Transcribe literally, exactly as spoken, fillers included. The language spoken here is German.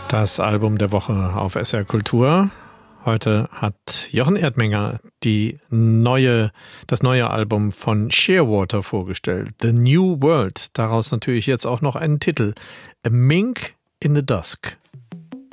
Das Album der Woche auf S R Kultur. Heute hat Jochen Erdmenger die neue, das neue Album von Shearwater vorgestellt. The New World. Daraus natürlich jetzt auch noch einen Titel. A Mink in the Dusk.